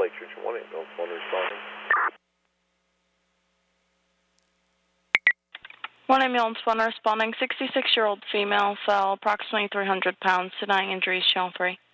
Lake Church 1 ambulance, 1 responding. 1 ambulance, 1 responding. 66-year-old female fell approximately 300 pounds, denying injuries, channel 3.